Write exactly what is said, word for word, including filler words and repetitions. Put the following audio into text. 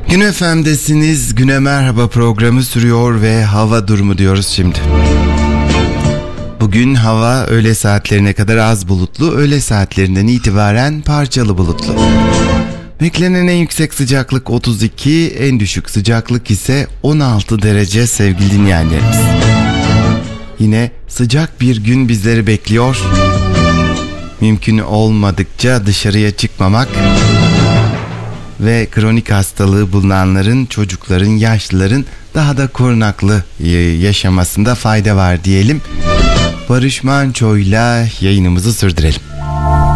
Gün F M'desiniz. Güne Merhaba programı sürüyor ve hava durumu diyoruz şimdi. Bugün hava öğle saatlerine kadar az bulutlu, öğle saatlerinden itibaren parçalı bulutlu. Beklenen en yüksek sıcaklık otuz iki, en düşük sıcaklık ise on altı derece sevgili dinleyenlerimiz. Yine sıcak bir gün bizleri bekliyor. Mümkün olmadıkça dışarıya çıkmamak ve kronik hastalığı bulunanların, çocukların, yaşlıların daha da korunaklı yaşamasında fayda var diyelim. Barış Manço'yla yayınımızı sürdürelim.